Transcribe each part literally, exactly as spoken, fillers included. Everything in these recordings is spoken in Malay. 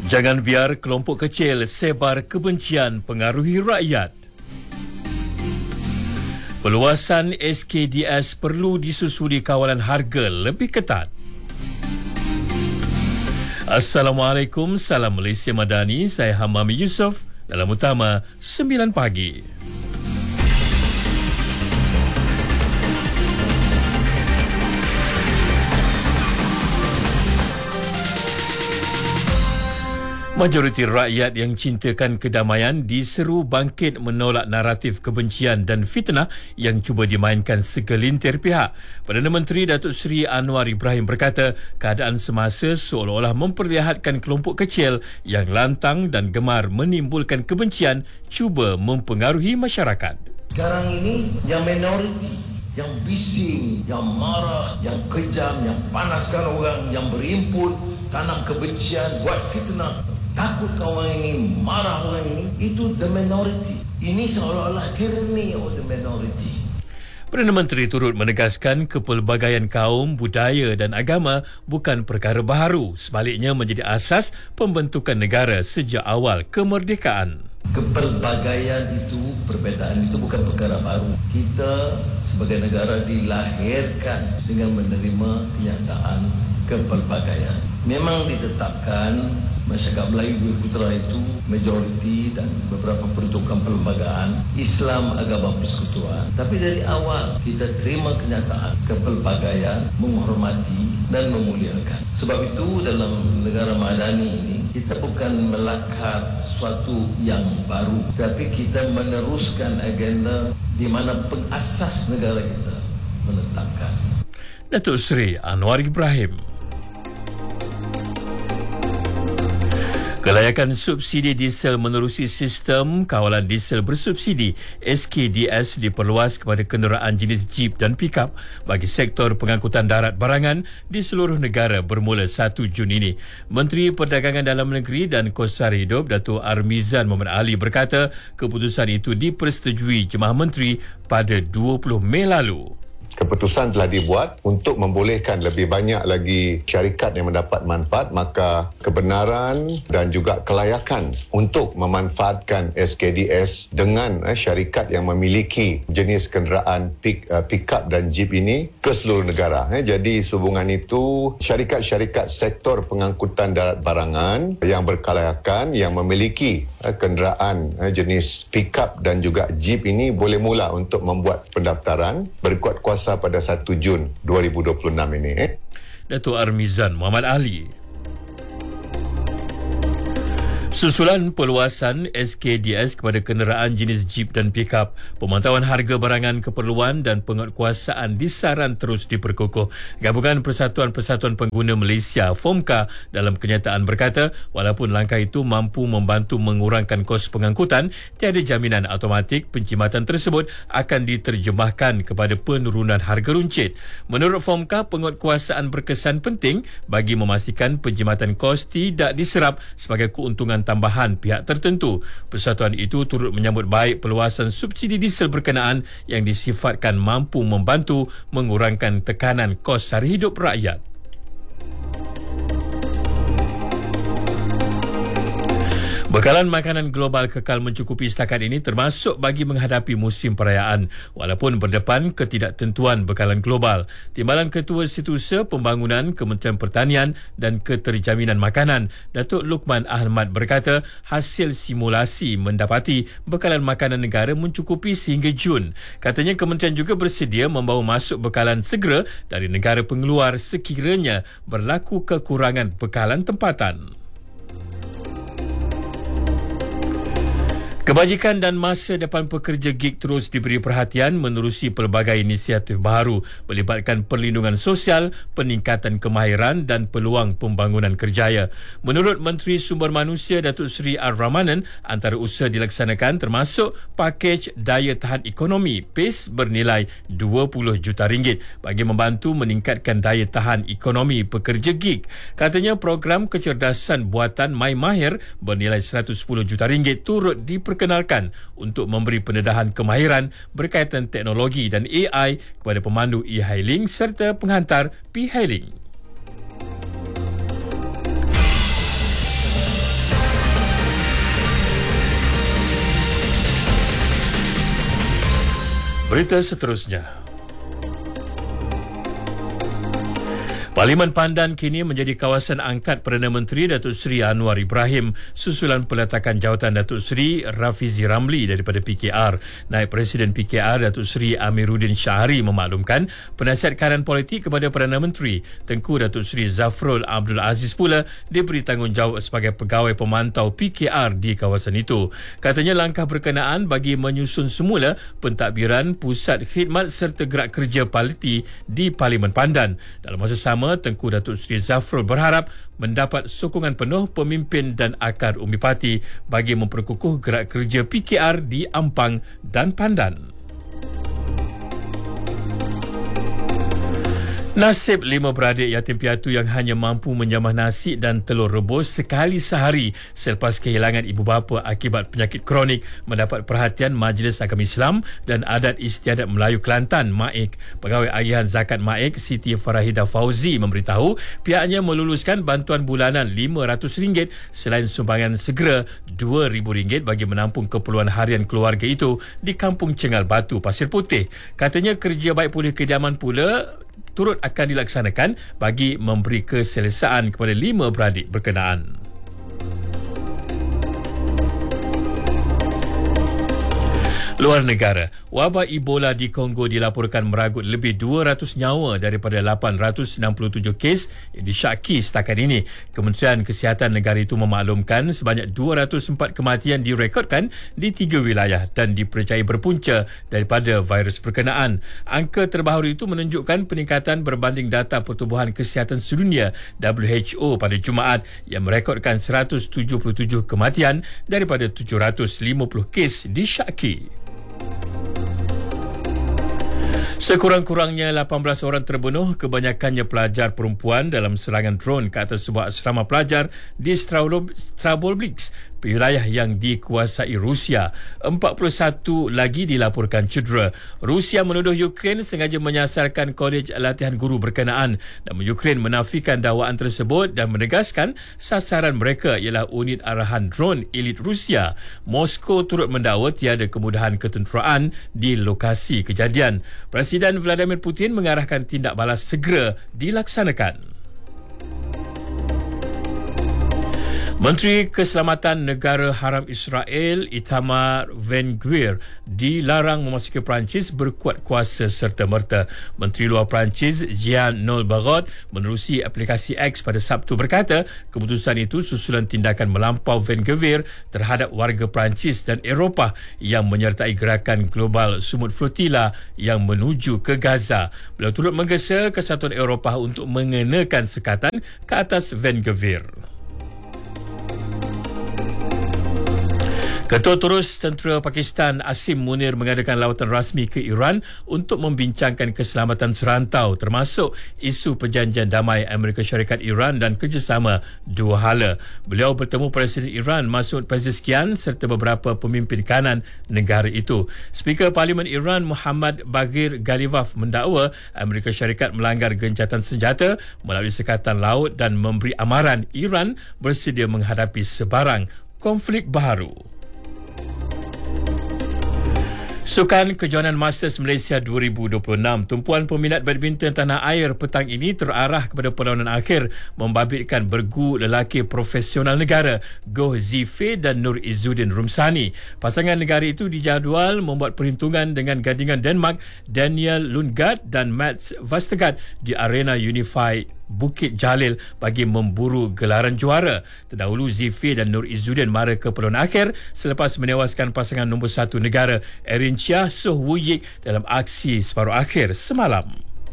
Jangan biar kelompok kecil sebar kebencian pengaruhi rakyat. Perluasan S K D S perlu disusuli kawalan harga lebih ketat. Assalamualaikum, salam Malaysia Madani. Saya Hamami Yusof dalam utama sembilan pagi. Majoriti rakyat yang cintakan kedamaian diseru bangkit menolak naratif kebencian dan fitnah yang cuba dimainkan segelintir pihak. Perdana Menteri Datuk Seri Anwar Ibrahim berkata keadaan semasa seolah-olah memperlihatkan kelompok kecil yang lantang dan gemar menimbulkan kebencian cuba mempengaruhi masyarakat. Sekarang ini yang minoriti, yang bising, yang marah, yang kejam, yang panaskan orang, yang berimpun, tanam kebencian, buat fitnah, takut orang ini, marah orang ini, itu the minority. Ini seolah-olah tyranny of the minority. Perdana Menteri turut menegaskan kepelbagaian kaum, budaya dan agama bukan perkara baharu, sebaliknya menjadi asas pembentukan negara sejak awal kemerdekaan. Kepelbagaian itu, perbezaan itu bukan perkara baru. Kita sebagai negara dilahirkan dengan menerima kenyataan kepelbagaian. Memang ditetapkan masyarakat Melayu Bumi Putera itu majoriti dan beberapa peruntukan perlembagaan Islam agama persekutuan. Tapi dari awal kita terima kenyataan kepelbagaian, menghormati dan memuliakan. Sebab itu dalam negara madani ini kita bukan melakar sesuatu yang baru, tapi kita meneruskan agenda di mana pengasas negara kita menetapkan. Datuk Seri Anwar Ibrahim. Kelayakan subsidi diesel menerusi sistem kawalan diesel bersubsidi S K D S diperluas kepada kenderaan jenis Jeep dan Pickup bagi sektor pengangkutan darat barangan di seluruh negara bermula satu Jun ini. Menteri Perdagangan Dalam Negeri dan Kos Sara Hidup Datuk Armizan Mohamed Ali berkata keputusan itu dipersetujui Jemaah Menteri pada dua puluh Mei lalu. Keputusan telah dibuat untuk membolehkan lebih banyak lagi syarikat yang mendapat manfaat, maka kebenaran dan juga kelayakan untuk memanfaatkan S K D S dengan eh, syarikat yang memiliki jenis kenderaan pick, uh, pick-up dan jeep ini ke seluruh negara. Eh. Jadi sehubungan itu syarikat-syarikat sektor pengangkutan darat barangan yang berkelayakan yang memiliki eh, kenderaan eh, jenis pick-up dan juga jeep ini boleh mula untuk membuat pendaftaran berkuat kuasa pada satu Jun dua ribu dua puluh enam ini. Eh? Datuk Armizan Mohamed Ali. Susulan perluasan S K D S kepada kenderaan jenis Jeep dan Pickup, pemantauan harga barangan keperluan dan penguatkuasaan disaran terus diperkukuh. Gabungan Persatuan-Persatuan Pengguna Malaysia F O M K A dalam kenyataan berkata, walaupun langkah itu mampu membantu mengurangkan kos pengangkutan, tiada jaminan automatik penjimatan tersebut akan diterjemahkan kepada penurunan harga runcit. Menurut F O M K A, penguatkuasaan berkesan penting bagi memastikan penjimatan kos tidak diserap sebagai keuntungan tambahan pihak tertentu. Persatuan itu turut menyambut baik perluasan subsidi diesel berkenaan yang disifatkan mampu membantu mengurangkan tekanan kos sara hidup rakyat. Bekalan makanan global kekal mencukupi setakat ini termasuk bagi menghadapi musim perayaan walaupun berdepan ketidaktentuan bekalan global. Timbalan Ketua Setiausaha Pembangunan Kementerian Pertanian dan Keterjaminan Makanan Datuk Lukman Ahmad berkata hasil simulasi mendapati bekalan makanan negara mencukupi sehingga Jun. Katanya kementerian juga bersedia membawa masuk bekalan segera dari negara pengeluar sekiranya berlaku kekurangan bekalan tempatan. Kebajikan dan masa depan pekerja gig terus diberi perhatian menerusi pelbagai inisiatif baharu melibatkan perlindungan sosial, peningkatan kemahiran dan peluang pembangunan kerjaya. Menurut Menteri Sumber Manusia Datuk Seri Ar-Rahmanan, antara usaha dilaksanakan termasuk pakej daya tahan ekonomi P A C E bernilai dua puluh juta ringgit bagi membantu meningkatkan daya tahan ekonomi pekerja gig. Katanya program kecerdasan buatan My Mahir bernilai seratus sepuluh juta ringgit turut diperkenalkan diperkenalkan untuk memberi pendedahan kemahiran berkaitan teknologi dan A I kepada pemandu e-hailing serta penghantar P-hailing. Berita seterusnya. Parlimen Pandan kini menjadi kawasan angkat Perdana Menteri Datuk Seri Anwar Ibrahim susulan peletakan jawatan Datuk Seri Rafizi Ramli daripada P K R. Naib Presiden P K R Datuk Seri Amiruddin Syahari memaklumkan penasihat kanan politik kepada Perdana Menteri Tengku Datuk Seri Zafrul Abdul Aziz pula diberi tanggungjawab sebagai pegawai pemantau P K R di kawasan itu. Katanya langkah berkenaan bagi menyusun semula pentadbiran pusat khidmat serta gerak kerja parti di Parlimen Pandan. Dalam masa sama, Tengku Datuk Seri Zafrul berharap mendapat sokongan penuh pemimpin dan akar umbi parti bagi memperkukuh gerak kerja P K R di Ampang dan Pandan. Nasib lima beradik yatim piatu yang hanya mampu menjamah nasi dan telur rebus sekali sehari selepas kehilangan ibu bapa akibat penyakit kronik mendapat perhatian Majlis Agama Islam dan Adat Istiadat Melayu Kelantan M A I K. Pegawai Agihan Zakat M A I K Siti Farahida Fauzi memberitahu pihaknya meluluskan bantuan bulanan lima ratus ringgit selain sumbangan segera dua ribu ringgit bagi menampung keperluan harian keluarga itu di Kampung Cengal Batu, Pasir Putih. Katanya kerja baik pulih kediaman pula turut akan dilaksanakan bagi memberi keselesaan kepada lima beradik berkenaan. Luar negara, wabak Ebola di Kongo dilaporkan meragut lebih dua ratus nyawa daripada lapan ratus enam puluh tujuh kes yang disyaki setakat ini. Kementerian Kesihatan negara itu memaklumkan sebanyak dua ratus empat kematian direkodkan di tiga wilayah dan dipercayai berpunca daripada virus berkenaan. Angka terbaru itu menunjukkan peningkatan berbanding data Pertubuhan Kesihatan Sedunia W H O pada Jumaat yang merekodkan seratus tujuh puluh tujuh kematian daripada tujuh ratus lima puluh kes disyaki. Sekurang-kurangnya lapan belas orang terbunuh, kebanyakannya pelajar perempuan dalam serangan drone ke atas sebuah asrama pelajar di Strabolbix, wilayah yang dikuasai Rusia. empat puluh satu lagi dilaporkan cedera. Rusia menuduh Ukraine sengaja menyasarkan kolej latihan guru berkenaan, namun Ukraine menafikan dakwaan tersebut dan menegaskan sasaran mereka ialah unit arahan drone elit Rusia. Moskow turut mendakwa tiada kemudahan ketenteraan di lokasi kejadian. Presiden Vladimir Putin mengarahkan tindak balas segera dilaksanakan. Menteri Keselamatan Negara Haram Israel Itamar Ben-Gvir dilarang memasuki Perancis berkuat kuasa serta-merta. Menteri Luar Perancis Jean-Noël Barrot menerusi aplikasi X pada Sabtu berkata keputusan itu susulan tindakan melampau Ben-Gvir terhadap warga Perancis dan Eropah yang menyertai gerakan global Sumut Flotilla yang menuju ke Gaza. Beliau turut menggesa Kesatuan Eropah untuk mengenakan sekatan ke atas Ben-Gvir. Ketua Terus Tentera Pakistan Asim Munir mengadakan lawatan rasmi ke Iran untuk membincangkan keselamatan serantau termasuk isu perjanjian damai Amerika Syarikat Iran dan kerjasama dua hala. Beliau bertemu Presiden Iran Masoud Pezeshkian serta beberapa pemimpin kanan negara itu. Speaker Parlimen Iran Muhammad Baghir Ghalibaf mendakwa Amerika Syarikat melanggar gencatan senjata melalui sekatan laut dan memberi amaran Iran bersedia menghadapi sebarang konflik baharu. Sukan Kejohanan Masters Malaysia dua ribu dua puluh enam, tumpuan peminat badminton tanah air petang ini terarah kepada perlawanan akhir membabitkan bergu lelaki profesional negara Goh Zifei dan Nur Izzuddin Rumsani. Pasangan negara itu dijadual membuat perhitungan dengan gandingan Denmark Daniel Lundgaard dan Mats Vestergaard di Arena Unified Bukit Jalil bagi memburu gelaran juara. Terdahulu Zifei dan Nur Izzuddin mara ke perlawanan akhir selepas menewaskan pasangan nombor satu negara Erin Chia Soh Woo Yik dalam aksi separuh akhir semalam.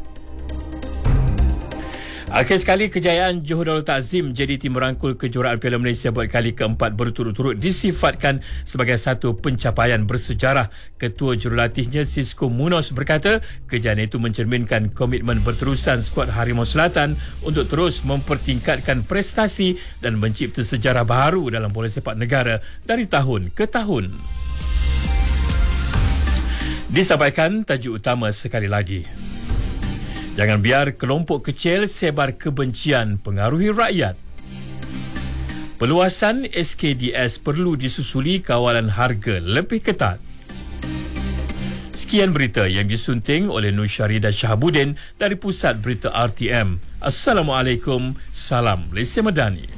Akhir sekali, kejayaan Johor Darul Ta'zim J D T merangkul kejuaraan Piala Malaysia buat kali keempat berturut-turut disifatkan sebagai satu pencapaian bersejarah. Ketua jurulatihnya Sisko Munoz berkata kejayaan itu mencerminkan komitmen berterusan skuad Harimau Selatan untuk terus mempertingkatkan prestasi dan mencipta sejarah baru dalam bola sepak negara dari tahun ke tahun. Disampaikan tajuk utama sekali lagi. Jangan biar kelompok kecil sebar kebencian pengaruhi rakyat. Perluasan S K D S perlu disusuli kawalan harga lebih ketat. Sekian berita yang disunting oleh Nur Syaridah Shahabuddin dari Pusat Berita R T M. Assalamualaikum, salam Malaysia Madani.